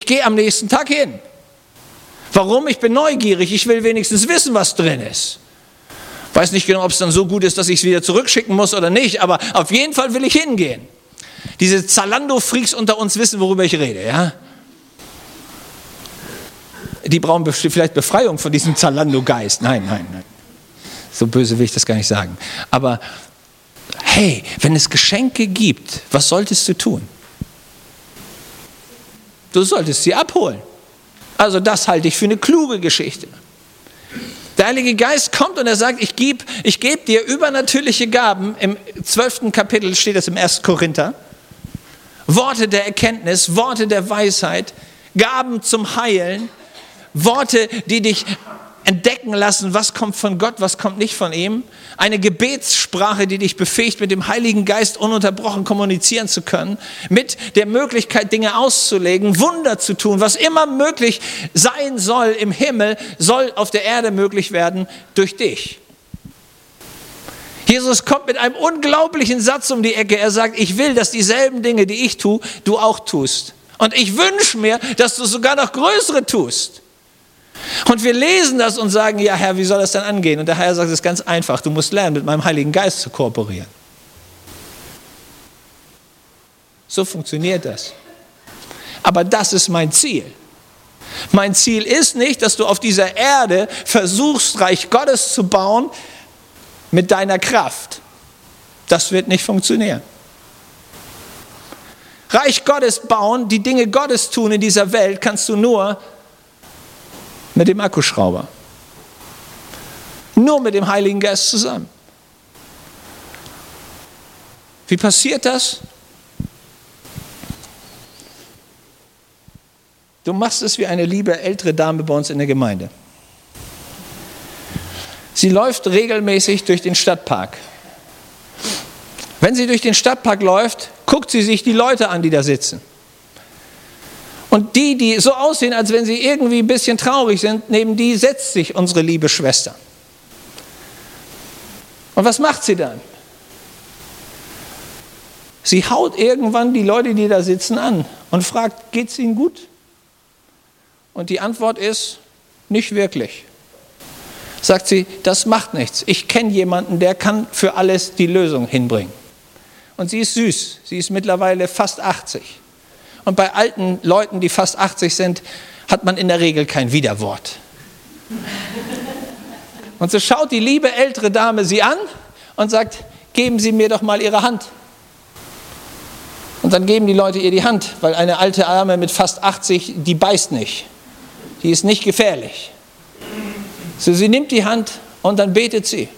gehe am nächsten Tag hin. Warum? Ich bin neugierig, ich will wenigstens wissen, was drin ist. Weiß nicht genau, ob es dann so gut ist, dass ich es wieder zurückschicken muss oder nicht, aber auf jeden Fall will ich hingehen. Diese Zalando-Freaks unter uns wissen, worüber ich rede, ja? Die brauchen vielleicht Befreiung von diesem Zalando-Geist. Nein. So böse will ich das gar nicht sagen. Aber hey, wenn es Geschenke gibt, was solltest du tun? Du solltest sie abholen. Also das halte ich für eine kluge Geschichte. Der Heilige Geist kommt und er sagt, ich gebe dir übernatürliche Gaben. Im 12. Kapitel steht das im 1. Korinther. Worte der Erkenntnis, Worte der Weisheit, Gaben zum Heilen, Worte, die dich entdecken lassen, was kommt von Gott, was kommt nicht von ihm. Eine Gebetssprache, die dich befähigt, mit dem Heiligen Geist ununterbrochen kommunizieren zu können. Mit der Möglichkeit, Dinge auszulegen, Wunder zu tun. Was immer möglich sein soll im Himmel, soll auf der Erde möglich werden durch dich. Jesus kommt mit einem unglaublichen Satz um die Ecke. Er sagt, ich will, dass dieselben Dinge, die ich tue, du auch tust. Und ich wünsche mir, dass du sogar noch größere tust. Und wir lesen das und sagen, ja Herr, wie soll das denn angehen? Und der Herr sagt, es ist ganz einfach, du musst lernen, mit meinem Heiligen Geist zu kooperieren. So funktioniert das. Aber das ist mein Ziel. Mein Ziel ist nicht, dass du auf dieser Erde versuchst, Reich Gottes zu bauen mit deiner Kraft. Das wird nicht funktionieren. Reich Gottes bauen, die Dinge Gottes tun in dieser Welt, kannst du nur mit dem Akkuschrauber. Nur mit dem Heiligen Geist zusammen. Wie passiert das? Du machst es wie eine liebe ältere Dame bei uns in der Gemeinde. Sie läuft regelmäßig durch den Stadtpark. Wenn sie durch den Stadtpark läuft, guckt sie sich die Leute an, die da sitzen. Und die so aussehen, als wenn sie irgendwie ein bisschen traurig sind, neben die setzt sich unsere liebe Schwester. Und was macht sie dann? Sie haut irgendwann die Leute, die da sitzen, an und fragt, geht's ihnen gut? Und die Antwort ist, nicht wirklich. Sagt sie, das macht nichts. Ich kenne jemanden, der kann für alles die Lösung hinbringen. Und sie ist süß. Sie ist mittlerweile fast 80. Und bei alten Leuten, die fast 80 sind, hat man in der Regel kein Widerwort. Und so schaut die liebe ältere Dame sie an und sagt, geben Sie mir doch mal Ihre Hand. Und dann geben die Leute ihr die Hand, weil eine alte Dame mit fast 80, die beißt nicht. Die ist nicht gefährlich. So, sie nimmt die Hand und dann betet sie.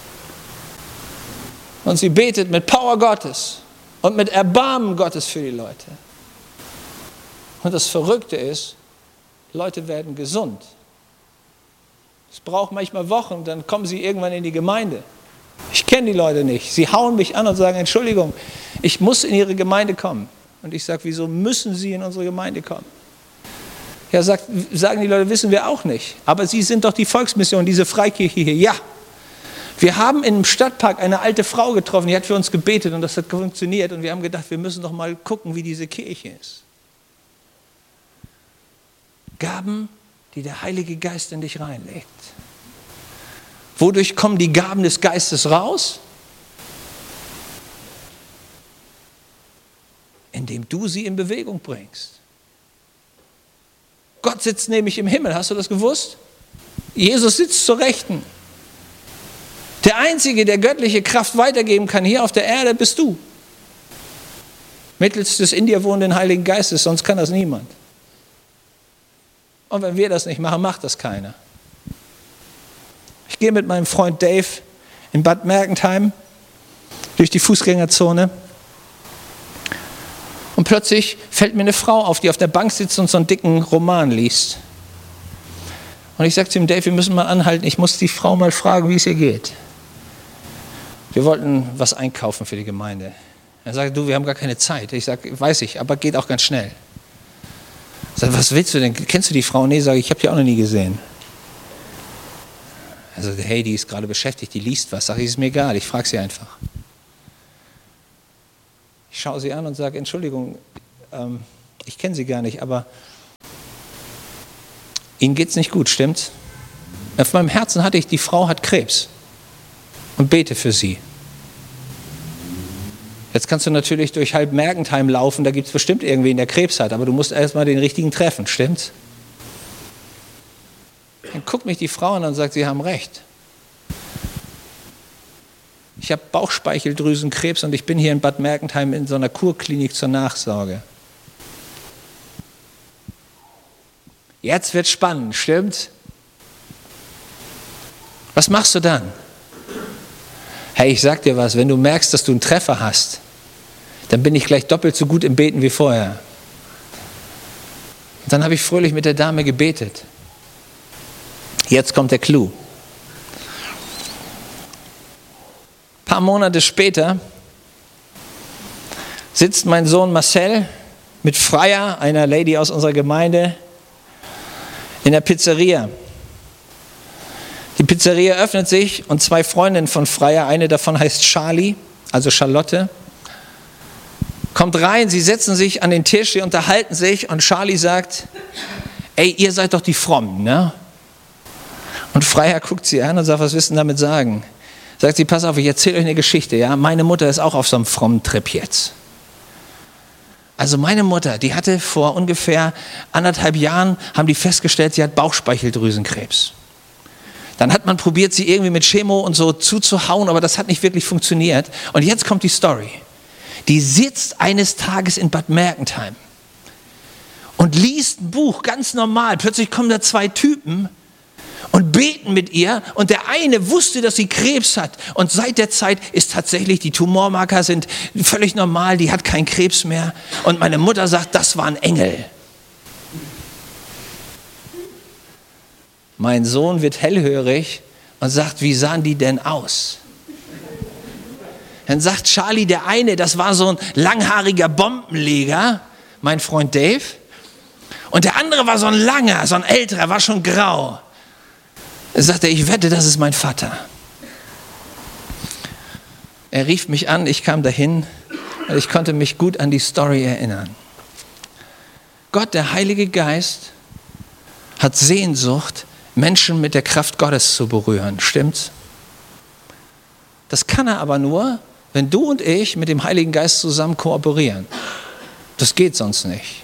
Und sie betet mit Power Gottes und mit Erbarmen Gottes für die Leute. Und das Verrückte ist, Leute werden gesund. Es braucht manchmal Wochen, dann kommen sie irgendwann in die Gemeinde. Ich kenne die Leute nicht. Sie hauen mich an und sagen, Entschuldigung, ich muss in Ihre Gemeinde kommen. Und ich sage, wieso müssen Sie in unsere Gemeinde kommen? Ja, sagen die Leute, wissen wir auch nicht. Aber Sie sind doch die Volksmission, diese Freikirche hier. Ja, wir haben im Stadtpark eine alte Frau getroffen, die hat für uns gebetet und das hat funktioniert. Und wir haben gedacht, wir müssen doch mal gucken, wie diese Kirche ist. Gaben, die der Heilige Geist in dich reinlegt. Wodurch kommen die Gaben des Geistes raus? Indem du sie in Bewegung bringst. Gott sitzt nämlich im Himmel, hast du das gewusst? Jesus sitzt zur Rechten. Der Einzige, der göttliche Kraft weitergeben kann hier auf der Erde, bist du. Mittels des in dir wohnenden Heiligen Geistes, sonst kann das niemand. Und wenn wir das nicht machen, macht das keiner. Ich gehe mit meinem Freund Dave in Bad Mergentheim durch die Fußgängerzone und plötzlich fällt mir eine Frau auf, die auf der Bank sitzt und so einen dicken Roman liest. Und ich sage zu ihm, Dave, wir müssen mal anhalten, ich muss die Frau mal fragen, wie es ihr geht. Wir wollten was einkaufen für die Gemeinde. Er sagt, du, wir haben gar keine Zeit. Ich sage, weiß ich, aber geht auch ganz schnell. Ich sage, was willst du denn? Kennst du die Frau? Nee, sage ich, habe die auch noch nie gesehen. Also, hey, die ist gerade beschäftigt, die liest was. Sag ich, ist mir egal, ich frage sie einfach. Ich schaue sie an und sage, Entschuldigung, ich kenne sie gar nicht, aber Ihnen geht's nicht gut, stimmt's? Auf meinem Herzen hatte ich, die Frau hat Krebs und bete für sie. Jetzt kannst du natürlich durch halb Mergentheim laufen, da gibt es bestimmt irgendwen, der Krebs hat, aber du musst erstmal den richtigen treffen, stimmt's? Dann guckt mich die Frau an und sagt, Sie haben recht. Ich habe Bauchspeicheldrüsenkrebs und ich bin hier in Bad Mergentheim in so einer Kurklinik zur Nachsorge. Jetzt wird spannend, stimmt's? Was machst du dann? Hey, ich sag dir was, wenn du merkst, dass du einen Treffer hast, dann bin ich gleich doppelt so gut im Beten wie vorher. Und dann habe ich fröhlich mit der Dame gebetet. Jetzt kommt der Clou. Ein paar Monate später sitzt mein Sohn Marcel mit Freya, einer Lady aus unserer Gemeinde, in der Pizzeria. Die Pizzeria öffnet sich und zwei Freundinnen von Freya, eine davon heißt Charlie, also Charlotte, kommt rein, sie setzen sich an den Tisch, sie unterhalten sich und Charlie sagt, ey, ihr seid doch die Frommen, ne? Und Freya guckt sie an und sagt, was willst du damit sagen? Sagt sie, pass auf, ich erzähle euch eine Geschichte, ja? Meine Mutter ist auch auf so einem frommen Trip jetzt. Also meine Mutter, die hatte vor ungefähr 1,5 Jahren, haben die festgestellt, sie hat Bauchspeicheldrüsenkrebs. Dann hat man probiert, sie irgendwie mit Chemo und so zuzuhauen, aber das hat nicht wirklich funktioniert. Und jetzt kommt die Story. Die sitzt eines Tages in Bad Mergentheim und liest ein Buch, ganz normal. Plötzlich kommen da zwei Typen und beten mit ihr. Und der eine wusste, dass sie Krebs hat. Und seit der Zeit ist tatsächlich, die Tumormarker sind völlig normal, die hat keinen Krebs mehr. Und meine Mutter sagt, das war ein Engel. Mein Sohn wird hellhörig und sagt, wie sahen die denn aus? Dann sagt Charlie, der eine, das war so ein langhaariger Bombenleger, mein Freund Dave. Und der andere war so ein langer, so ein älterer, war schon grau. Dann sagt er, ich wette, das ist mein Vater. Er rief mich an, ich kam dahin und ich konnte mich gut an die Story erinnern. Gott, der Heilige Geist, hat Sehnsucht, Menschen mit der Kraft Gottes zu berühren, stimmt's? Das kann er aber nur, wenn du und ich mit dem Heiligen Geist zusammen kooperieren. Das geht sonst nicht.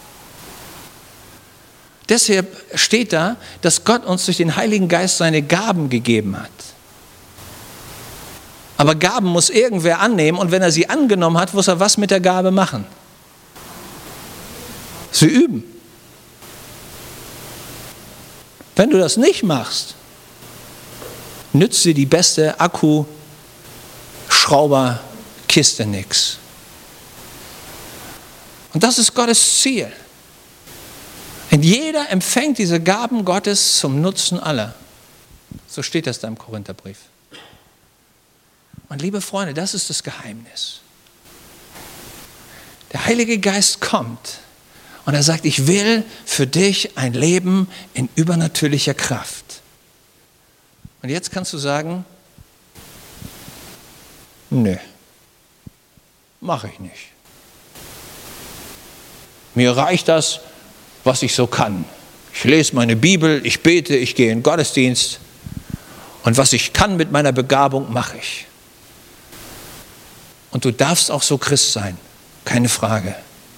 Deshalb steht da, dass Gott uns durch den Heiligen Geist seine Gaben gegeben hat. Aber Gaben muss irgendwer annehmen und wenn er sie angenommen hat, muss er was mit der Gabe machen? Sie üben. Wenn du das nicht machst, nützt dir die beste Akkuschrauberkiste nichts. Und das ist Gottes Ziel. Und jeder empfängt diese Gaben Gottes zum Nutzen aller. So steht das da im Korintherbrief. Und liebe Freunde, das ist das Geheimnis. Der Heilige Geist kommt und er sagt, ich will für dich ein Leben in übernatürlicher Kraft. Und jetzt kannst du sagen, nee, mache ich nicht. Mir reicht das, was ich so kann. Ich lese meine Bibel, ich bete, ich gehe in den Gottesdienst und was ich kann mit meiner Begabung, mache ich. Und du darfst auch so Christ sein, keine Frage.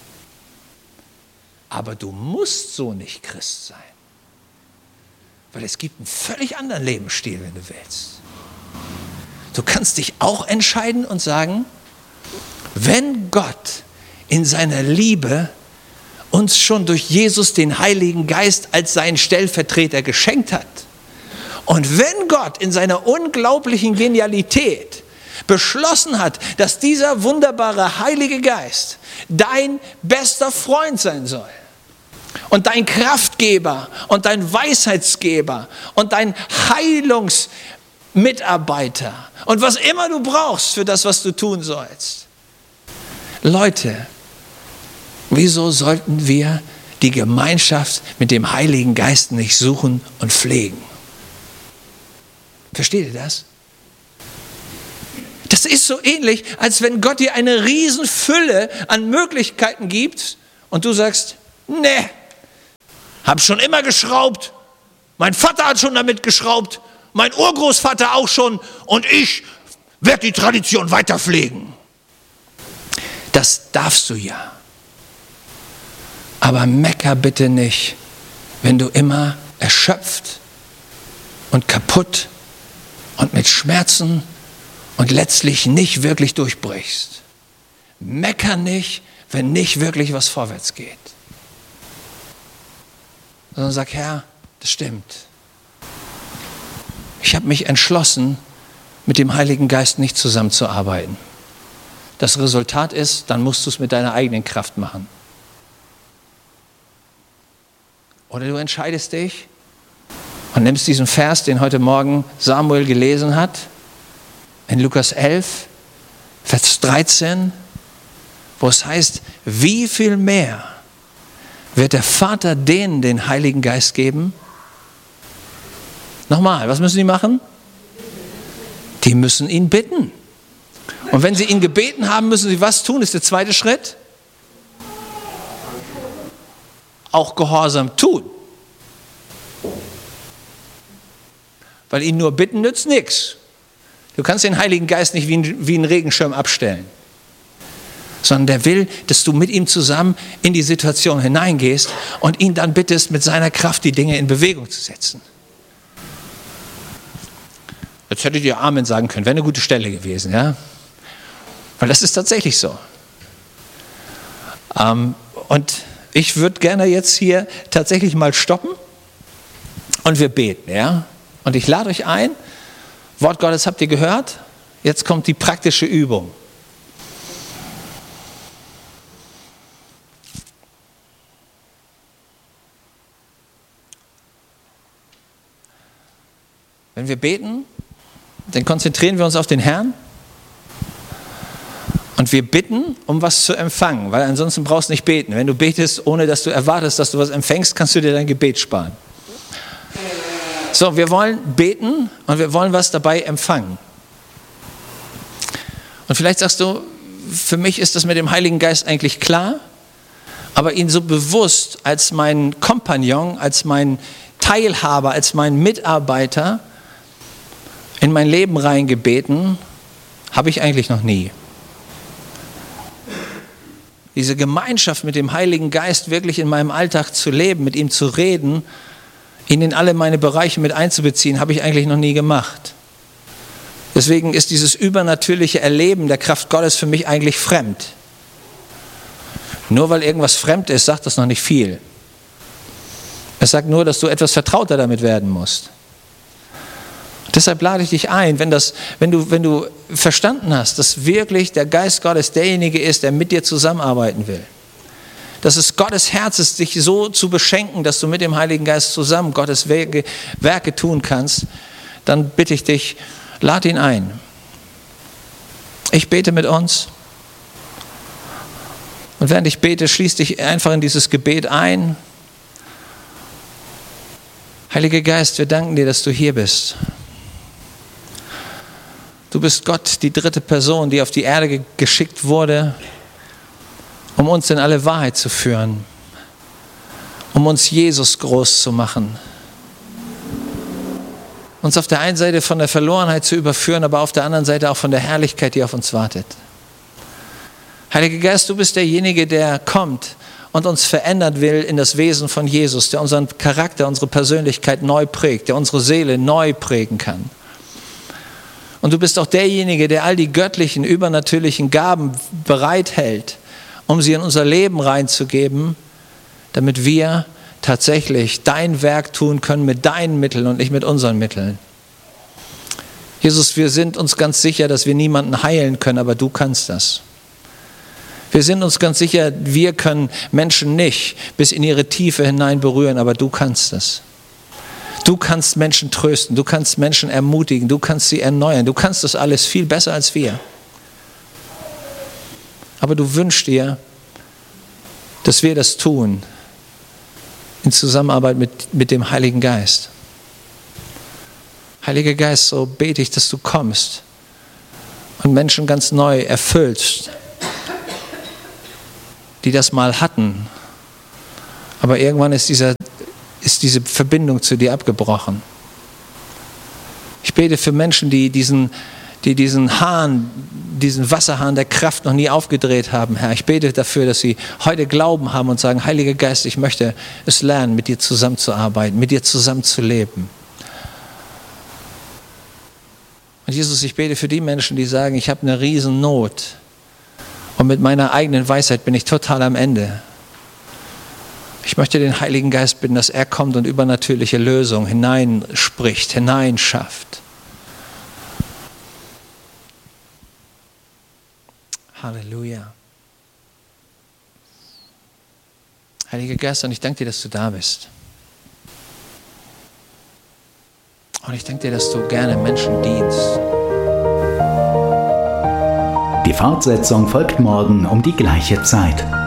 Aber du musst so nicht Christ sein. Weil es gibt einen völlig anderen Lebensstil, wenn du willst. Du kannst dich auch entscheiden und sagen, wenn Gott in seiner Liebe uns schon durch Jesus den Heiligen Geist als seinen Stellvertreter geschenkt hat und wenn Gott in seiner unglaublichen Genialität beschlossen hat, dass dieser wunderbare Heilige Geist dein bester Freund sein soll und dein Kraftgeber und dein Weisheitsgeber und dein Heilungsmitarbeiter und was immer du brauchst für das, was du tun sollst. Leute, wieso sollten wir die Gemeinschaft mit dem Heiligen Geist nicht suchen und pflegen? Versteht ihr das? Das ist so ähnlich, als wenn Gott dir eine Riesenfülle an Möglichkeiten gibt und du sagst, nee, hab schon immer geschraubt, Mein Vater hat schon damit geschraubt, mein Urgroßvater auch schon und ich werde die Tradition weiter pflegen. Das darfst du ja. Aber mecker bitte nicht, wenn du immer erschöpft und kaputt und mit Schmerzen und letztlich nicht wirklich durchbrichst. Mecker nicht, wenn nicht wirklich was vorwärts geht. Sondern sag, Herr, das stimmt. Ich habe mich entschlossen, mit dem Heiligen Geist nicht zusammenzuarbeiten. Das Resultat ist, dann musst du es mit deiner eigenen Kraft machen. Oder du entscheidest dich und nimmst diesen Vers, den heute Morgen Samuel gelesen hat, in Lukas 11, Vers 13, wo es heißt, wie viel mehr wird der Vater denen den Heiligen Geist geben? Nochmal, was müssen die machen? Die müssen ihn bitten. Und wenn sie ihn gebeten haben, müssen sie was tun? Ist der zweite Schritt. Auch Gehorsam tun. Weil ihn nur bitten nützt nichts. Du kannst den Heiligen Geist nicht wie einen Regenschirm abstellen. Sondern der will, dass du mit ihm zusammen in die Situation hineingehst und ihn dann bittest, mit seiner Kraft die Dinge in Bewegung zu setzen. Jetzt hättet ihr Amen sagen können, wäre eine gute Stelle gewesen, ja? Weil das ist tatsächlich so. Und ich würde gerne jetzt hier tatsächlich mal stoppen und wir beten, ja? Und ich lade euch ein, Wort Gottes habt ihr gehört, jetzt kommt die praktische Übung. Wenn wir beten, dann konzentrieren wir uns auf den Herrn und wir bitten, um was zu empfangen, weil ansonsten brauchst du nicht beten. Wenn du betest, ohne dass du erwartest, dass du was empfängst, kannst du dir dein Gebet sparen. So, wir wollen beten und wir wollen was dabei empfangen. Und vielleicht sagst du, für mich ist das mit dem Heiligen Geist eigentlich klar, aber ihn so bewusst als mein Kompagnon, als mein Teilhaber, als mein Mitarbeiter in mein Leben reingebeten, habe ich eigentlich noch nie. Diese Gemeinschaft mit dem Heiligen Geist wirklich in meinem Alltag zu leben, mit ihm zu reden, ihn in alle meine Bereiche mit einzubeziehen, habe ich eigentlich noch nie gemacht. Deswegen ist dieses übernatürliche Erleben der Kraft Gottes für mich eigentlich fremd. Nur weil irgendwas fremd ist, sagt das noch nicht viel. Es sagt nur, dass du etwas vertrauter damit werden musst. Deshalb lade ich dich ein, wenn du verstanden hast, dass wirklich der Geist Gottes derjenige ist, der mit dir zusammenarbeiten will. Dass es Gottes Herz ist, dich so zu beschenken, dass du mit dem Heiligen Geist zusammen Gottes Werke tun kannst, dann bitte ich dich, lad ihn ein. Ich bete mit uns. Und während ich bete, schließ dich einfach in dieses Gebet ein. Heiliger Geist, wir danken dir, dass du hier bist. Du bist Gott, die dritte Person, die auf die Erde geschickt wurde, um uns in alle Wahrheit zu führen, um uns Jesus groß zu machen, uns auf der einen Seite von der Verlorenheit zu überführen, aber auf der anderen Seite auch von der Herrlichkeit, die auf uns wartet. Heiliger Geist, du bist derjenige, der kommt und uns verändern will in das Wesen von Jesus, der unseren Charakter, unsere Persönlichkeit neu prägt, der unsere Seele neu prägen kann. Und du bist auch derjenige, der all die göttlichen, übernatürlichen Gaben bereithält, um sie in unser Leben reinzugeben, damit wir tatsächlich dein Werk tun können mit deinen Mitteln und nicht mit unseren Mitteln. Jesus, wir sind uns ganz sicher, dass wir niemanden heilen können, aber du kannst das. Wir sind uns ganz sicher, wir können Menschen nicht bis in ihre Tiefe hinein berühren, aber du kannst das. Du kannst Menschen trösten, du kannst Menschen ermutigen, du kannst sie erneuern, du kannst das alles viel besser als wir. Aber du wünschst dir, dass wir das tun in Zusammenarbeit mit dem Heiligen Geist. Heiliger Geist, so bete ich, dass du kommst und Menschen ganz neu erfüllst, die das mal hatten. Aber irgendwann ist ist diese Verbindung zu dir abgebrochen. Ich bete für Menschen, die diesen Wasserhahn der Kraft noch nie aufgedreht haben, Herr. Ich bete dafür, dass sie heute Glauben haben und sagen, Heiliger Geist, ich möchte es lernen, mit dir zusammenzuarbeiten, mit dir zusammenzuleben. Und Jesus, ich bete für die Menschen, die sagen, ich habe eine Riesennot und mit meiner eigenen Weisheit bin ich total am Ende. Ich möchte den Heiligen Geist bitten, dass er kommt und übernatürliche Lösungen hineinspricht, hineinschafft. Halleluja. Heiliger Geist, und ich danke dir, dass du da bist. Und ich danke dir, dass du gerne Menschen dienst. Die Fortsetzung folgt morgen um die gleiche Zeit.